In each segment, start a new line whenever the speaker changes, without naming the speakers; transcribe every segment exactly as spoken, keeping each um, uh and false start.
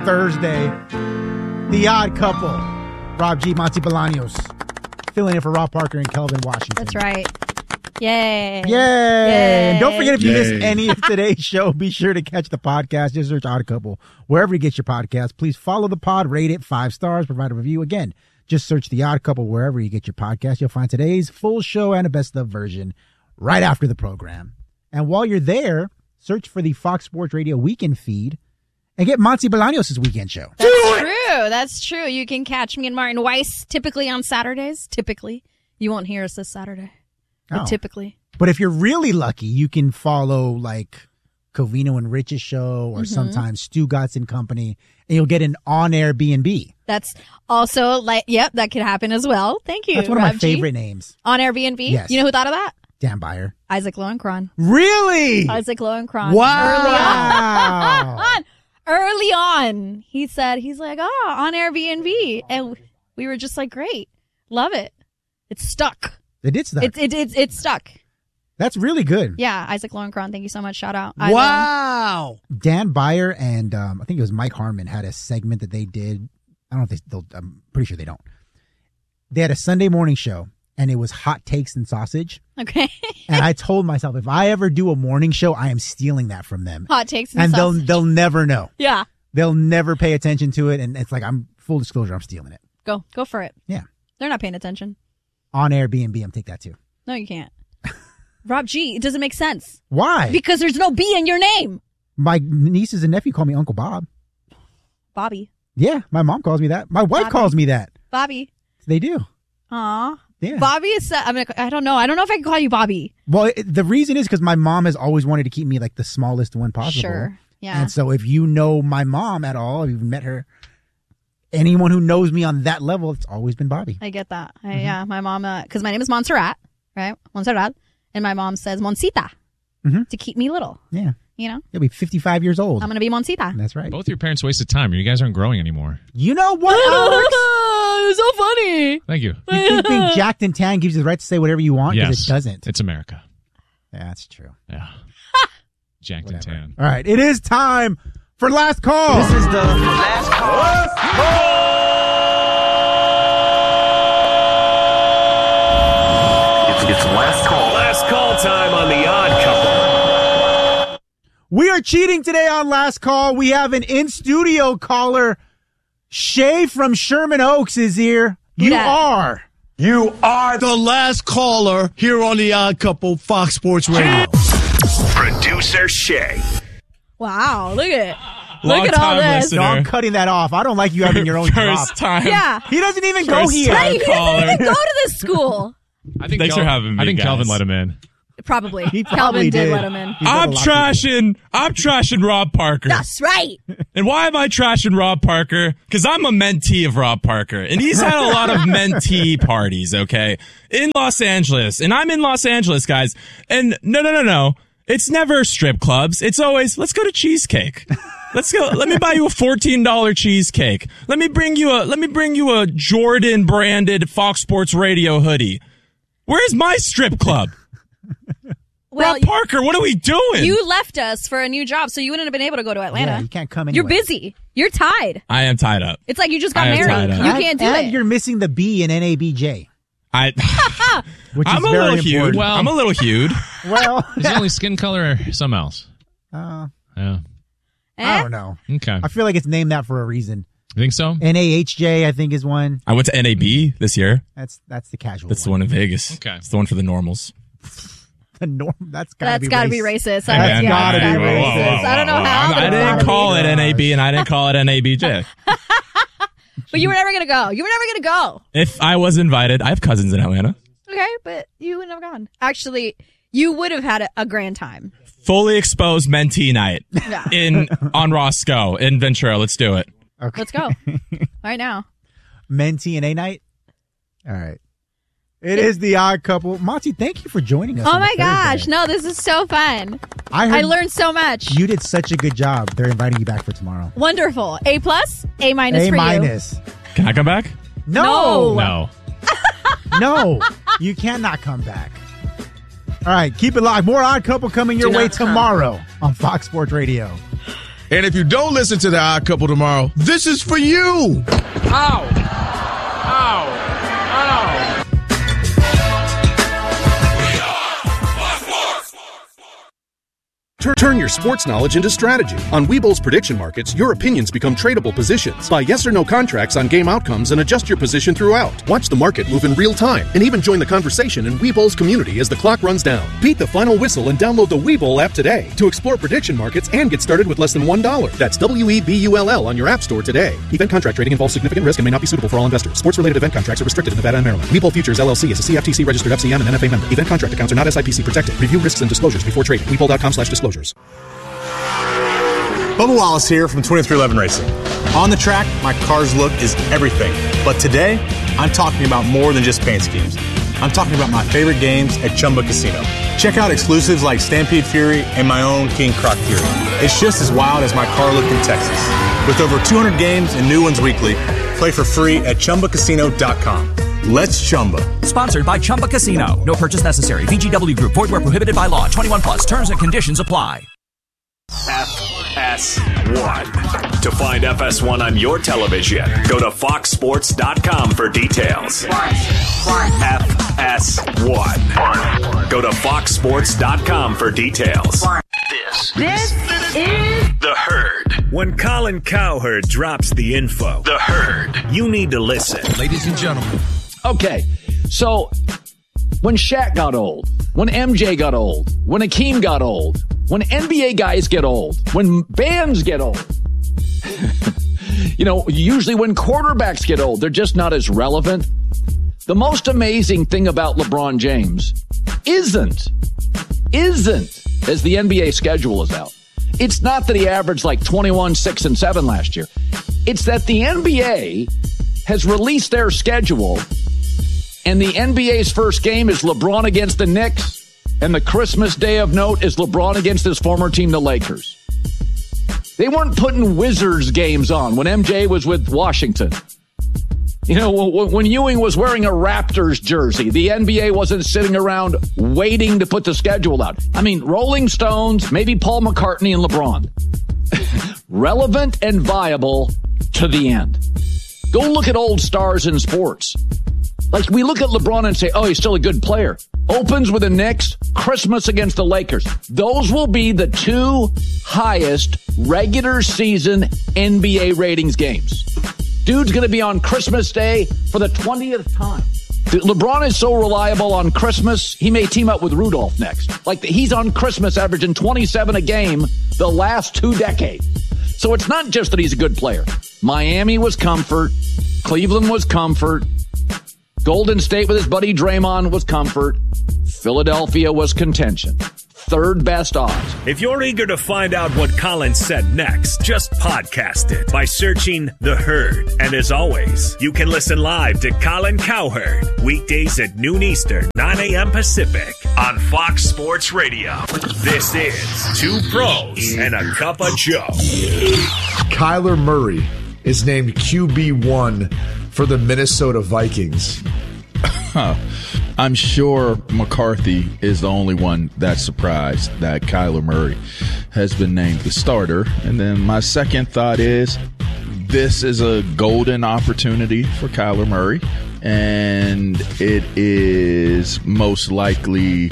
Thursday. The Odd Couple. Rob G, Monty Bolaños. Filling in for Rob Parker and Kelvin Washington.
That's right. Yay.
Yay. Yay. And don't forget, if you
Yay.
missed any of today's show, be sure to catch the podcast. Just search Odd Couple wherever you get your podcast. Please follow the pod, rate it five stars, provide a review. Again, just search The Odd Couple wherever you get your podcast. You'll find today's full show and a best of version right after the program. And while you're there, search for the Fox Sports Radio weekend feed and get Monty Bolaños' weekend show.
That's true. That's true. You can catch me and Martin Weiss typically on Saturdays. Typically. You won't hear us this Saturday. But
Oh.
typically.
But if you're really lucky, you can follow like Covino and Rich's show or
Mhm.
sometimes Stu Gatz and Company, and you'll get an on-air B and B.
That's also like, yep, that could happen as well. Thank you.
That's one of my
Rob G.
favorite names.
On Airbnb?
Yes.
You know who thought of that?
Dan Beyer.
Isaac Lowenkron.
Really?
Isaac Lowenkron.
Wow.
Early on. Early on. He said, he's like, oh, on Airbnb. And we were just like, great. Love it. It's stuck.
They did stuff.
It's it, it's it's stuck.
That's really good.
Yeah, Isaac Lowenkron. Thank you so much. Shout out. I Lone.
Wow.
Dan Beyer and um, I think it was Mike Harmon had a segment that they did. I don't know if they still, I'm pretty sure they don't. They had a Sunday morning show and it was hot takes and sausage.
Okay.
And I told myself, if I ever do a morning show, I am stealing that from them.
Hot takes and,
And they'll
sausage.
they'll never know.
Yeah.
They'll never pay attention to it. And it's like, I'm full disclosure, I'm stealing it.
Go. Go for it.
Yeah.
They're not paying attention.
On Airbnb, I'm take that too.
No, you can't. Rob G, it doesn't make sense.
Why?
Because there's no B in your name.
My nieces and nephew call me Uncle Bob.
Bobby.
Yeah, my mom calls me that. My wife
Bobby.
calls me that.
Bobby.
They do.
Aw.
Yeah.
Bobby is, uh, I mean, I don't know. I don't know if I can call you Bobby.
Well, it, the reason is because my mom has always wanted to keep me like the smallest one possible.
Sure. Yeah.
And so if you know my mom at all, if you've met her, anyone who knows me on that level, it's always been Bobby.
I get that. I, yeah, my mom, because my name is Montserrat, right? Montserrat. And my mom says Monsita
Mhm.
to keep me little.
Yeah.
You know?
You'll be fifty-five years old.
I'm going to be Monsita.
That's right.
Both your parents wasted time. You guys aren't growing anymore.
You know what, Alex?
It's so funny.
Thank you.
You think being jacked and tan gives you the right to say whatever you want? Because
Yes.
it doesn't.
It's America.
Yeah, that's true.
Yeah. Jacked
Whatever.
and tan.
All right. It is time for Last Call.
This is the last call. It's, it's last call.
Last call time on The Odd Couple.
We are cheating today on Last Call. We have an in-studio caller. Shay from Sherman Oaks is here. You
dat?
are.
You are the last caller here on The Odd Couple, Fox Sports Radio.
Producer Shay.
Wow, look at it.
Long
Look at all
time
this.
listener.
No, I'm cutting that off. I don't like you having your own drop.
First time.
Yeah.
He doesn't even go
First
here.
time.
Hey, he doesn't
caller.
even go to this school.
I think
Thanks
Kel-
for having me,
I think
guys.
Kelvin let him in.
Probably.
He probably
Calvin did.
did.
let him in.
He's got a
I'm
lot of people.
trashing. I'm trashing Rob Parker.
That's right.
And why am I trashing Rob Parker? Because I'm a mentee of Rob Parker. And he's had a lot of mentee parties, okay, in Los Angeles. And I'm in Los Angeles, guys. And no, no, no, no. It's never strip clubs. It's always, let's go to Cheesecake. Let's go. Let me buy you a fourteen dollars cheesecake. Let me bring you a, let me bring you a Jordan branded Fox Sports Radio hoodie. Where's my strip club?
Well,
Rob Parker, what are we doing?
you left us for a new job, so you wouldn't have been able to go to Atlanta.
Yeah, you can't come anyway.
You're busy. You're tied.
I am tied up.
It's like you just got
I am
married.
tied up.
You
And-
can't do
and
it.
you're missing the B in N A B J,
I,
which is
I'm a
very
little hued.
important.
Well, I'm a little hued.
Well,
Is it only skin color or something else?
uh,
Yeah.
Eh?
I don't know.
Okay.
I feel like it's named that for a reason.
You think so?
N A H J, I think, is one.
I went to N A B this year.
That's that's the casual.
That's the one in Vegas. Okay. It's the one for the normals.
The norm. That's gotta
That's
be
got to be
race.
racist.
Hey,
I-
man,
yeah,
gotta
it's
be
gotta
racist.
racist. I don't know how.
I'm-
but
I
it's
didn't
gotta
call
be.
it N A B and I didn't call it N A B J.
But you were never gonna go. You were never gonna go.
If I was invited, I have cousins in Atlanta.
Okay, but you would have gone. Actually, you would have had a, a grand time.
Fully exposed mentee night
Yeah.
in on Roscoe in Ventura. Let's do it.
Okay.
Let's go right now.
Mentee and A night. All right. It is the Odd Couple. Monty, thank you for joining us.
Oh
on
my
a
gosh!
Thursday.
No, this is so fun.
I heard
I learned so much.
you did such a good job. They're inviting you back for tomorrow.
Wonderful. A plus, A minus
A
for
minus.
Can I come back?
No,
No.
no, you cannot come back. All right, keep it live. More Odd Couple coming your
Do
way
not come.
tomorrow on Fox Sports Radio.
And if you don't listen to The Odd Couple tomorrow, this is for you.
Ow. Ow. Ow.
Turn your sports knowledge into strategy. On Webull's prediction markets, your opinions become tradable positions. Buy yes or no contracts on game outcomes and adjust your position throughout. Watch the market move in real time and even join the conversation in Webull's community as the clock runs down. Beat the final whistle and download the Webull app today to explore prediction markets and get started with less than one dollar. That's W E B U L L on your app store today. Event contract trading involves significant risk and may not be suitable for all investors. Sports-related event contracts are restricted in Nevada and Maryland. Webull Futures, L L C is a C F T C-registered F C M and N F A member. Event contract accounts are not S I P C protected. Review risks and disclosures before trading. Webull dot com slash disclosures.
Bubba Wallace here from twenty-three eleven Racing. On the track, my car's look is everything. But today, I'm talking about more than just paint schemes. I'm talking about my favorite games at Chumba Casino. Check out exclusives like Stampede Fury and my own King Croc Fury. It's just as wild as my car looked in Texas. With over two hundred games and new ones weekly, play for free at Chumba Casino dot com. Let's Chumba.
Sponsored by Chumba Casino. No purchase necessary. V G W Group. Void where prohibited by law. twenty-one plus. Terms and conditions apply.
F S one. To find F S one on your television, go to fox sports dot com for details. F S one. Go to fox sports dot com for details. This, this is The Herd. When Colin Cowherd drops the info, The Herd, you need to listen.
Ladies and gentlemen. Okay, so when Shaq got old, when M J got old, when Hakeem got old, when N B A guys get old, when bands get old, you know, usually when quarterbacks get old, they're just not as relevant. The most amazing thing about LeBron James isn't, isn't, as the N B A schedule is out. It's not that he averaged like twenty-one, six, and seven last year. It's that the N B A has released their schedule, and the N B A's first game is LeBron against the Knicks, and the Christmas Day of note is LeBron against his former team, the Lakers. They weren't putting Wizards games on when M J was with Washington. You know, when Ewing was wearing a Raptors jersey, the N B A wasn't sitting around waiting to put the schedule out. I mean, Rolling Stones, maybe Paul McCartney and LeBron. Relevant and viable to the end. Go look at old stars in sports. Like, we look at LeBron and say, oh, he's still a good player. Opens with the Knicks, Christmas against the Lakers. Those will be the two highest regular season N B A ratings games. Dude's going to be on Christmas Day for the twentieth time. LeBron is so reliable on Christmas, he may team up with Rudolph next. Like, he's on Christmas averaging twenty-seven a game the last two decades. So it's not just that he's a good player. Miami was comfort. Cleveland was comfort. Golden State with his buddy Draymond was comfort. Philadelphia was contention. Third best odds.
If you're eager to find out what Colin said next, just podcast it by searching The Herd. And as always, you can listen live to Colin Cowherd weekdays at noon Eastern, nine a.m. Pacific on Fox Sports Radio. This is Two Pros and a Cup of Joe.
Kyler Murray is named Q B one for the Minnesota Vikings.
Huh. I'm sure McCarthy is the only one that's surprised that Kyler Murray has been named the starter. And then my second thought is this is a golden opportunity for Kyler Murray, and it is most likely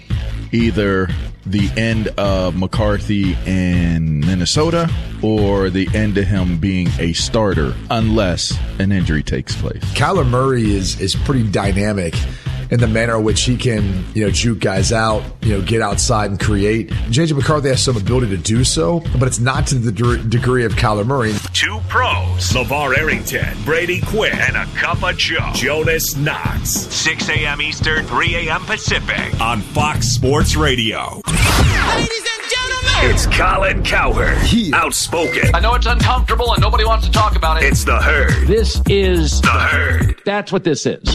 either the end of McCarthy in Minnesota or the end of him being a starter unless an injury takes place.
Kyler Murray is is pretty dynamic in the manner in which he can, you know, juke guys out, you know, get outside and create. J J McCarthy has some ability to do so, but it's not to the de- degree of Kyler Murray.
Two Pros, LeVar Arrington, Brady Quinn, and a Cup of Joe, Jonas Knox. six a.m. Eastern, three a.m. Pacific on Fox Sports Radio. Ladies and gentlemen, it's Colin Cowherd, he. outspoken.
I know it's uncomfortable and nobody wants to talk about it.
It's The Herd.
This is
The Herd.
That's what this is.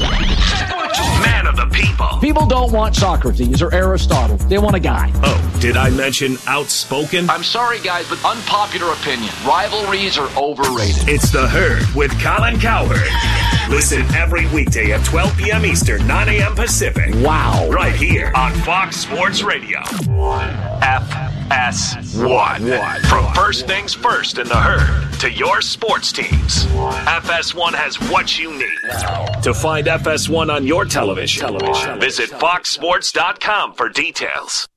Man of the people.
People don't want Socrates or Aristotle. They want a guy.
Oh, did I mention outspoken?
I'm sorry, guys, but unpopular opinion. Rivalries are overrated.
It's The Herd with Colin Cowherd. Listen every weekday at twelve p.m. Eastern, nine a.m. Pacific.
Wow.
Right here on Fox Sports Radio. F S one. From first things first in the herd to your sports teams, F S one has what you need. To find F S one on your television, television. visit fox sports dot com for details.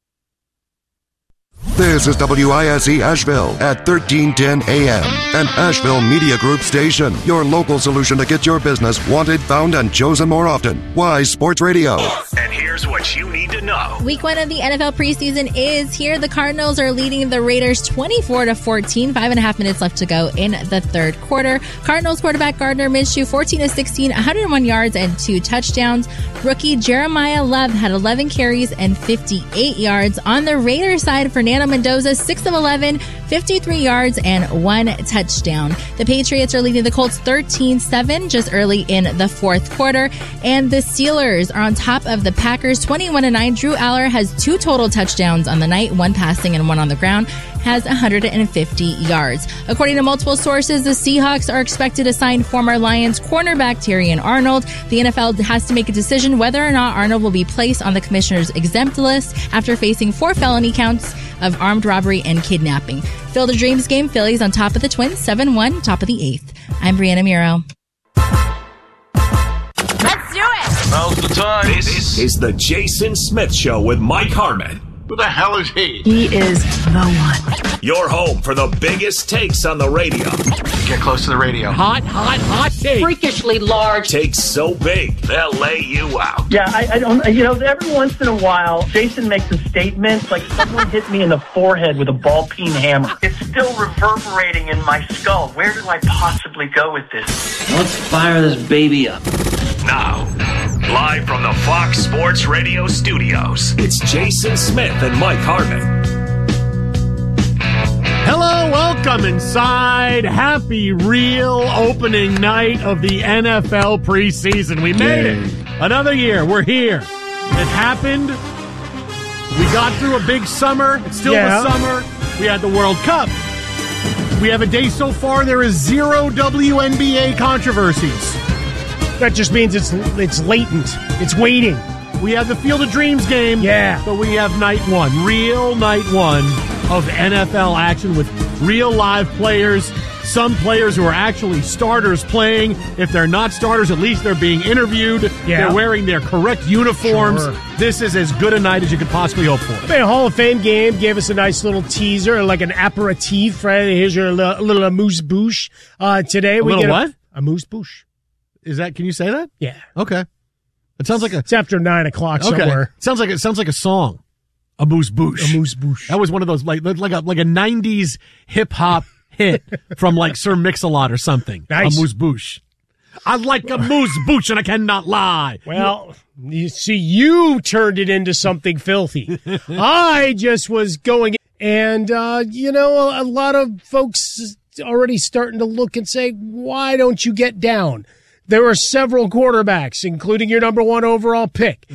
This is W I S E Asheville at thirteen ten A M, an Asheville Media Group station. Your local solution to get your business wanted, found, and chosen more often. Wise Sports Radio.
And here's what you need to know.
Week one of the N F L preseason is here. The Cardinals are leading the Raiders twenty-four to fourteen. Five and a half minutes left to go in the third quarter. Cardinals quarterback Gardner Minshew, fourteen to sixteen, one hundred one yards and two touchdowns. Rookie Jeremiah Love had eleven carries and fifty-eight yards. On the Raiders side, Fernando Mendoza, six of eleven, fifty-three yards and one touchdown. The Patriots are leading the Colts thirteen seven just early in the fourth quarter. And the Steelers are on top of the Packers twenty-one to nine. Drew Aller has two total touchdowns on the night, one passing and one on the ground, has one hundred fifty yards. According to multiple sources, the Seahawks are expected to sign former Lions cornerback Terrion Arnold. The N F L has to make a decision whether or not Arnold will be placed on the commissioner's exempt list after facing four felony counts of armed robbery and kidnapping. Field of Dreams game, Phillies on top of the Twins, seven one, top of the eighth. I'm Brianna Muro.
Let's do it! Now's the time. This is the Jason Smith Show with Mike Harmon.
Who the hell is he?
He is the one.
Your home for the biggest takes on the radio.
Get close to the radio.
Hot, hot, hot take. Freakishly large.
Takes so big, they'll lay you out.
Yeah, I, I don't, you know, every once in a while, Jason makes a statement like someone hit me in the forehead with a ball peen hammer. It's still reverberating in my skull. Where do I possibly go with this?
Let's fire this baby up.
Now, live from the Fox Sports Radio studios, it's Jason Smith and Mike Harmon.
Hello, welcome inside. Happy real opening night of the N F L preseason. We made Yay. it. Another year. We're here. It happened. We got through a big summer. It's still yeah. the summer. We had the World Cup. We have a day so far. There is zero W N B A controversies.
That just means it's it's latent. It's waiting.
We have the Field of Dreams game.
Yeah.
But we have night one, real night one of N F L action with real live players. Some players who are actually starters playing. If they're not starters, at least they're being interviewed. Yeah. They're wearing their correct uniforms. Sure. This is as good a night as you could possibly hope for.
I mean, a Hall of Fame game gave us a nice little teaser, like an aperitif. Right? Here's your little, little amuse-bouche uh, today.
A
we
little
get
what?
A amuse-bouche.
Is that? Can you say that?
Yeah.
Okay. It sounds like a.
It's after nine o'clock
okay.
somewhere.
Sounds like it sounds like a song. Amuse bouche.
Amuse bouche.
That was one of those like like a like a nineties hip hop hit from like Sir Mix-a-Lot or something.
Nice.
Amuse bouche. I like amuse bouche and I cannot lie.
Well, you see, you turned it into something filthy. I just was going, and uh, you know, a, a lot of folks already starting to look and say, "Why don't you get down?" There are several quarterbacks, including your number one overall pick,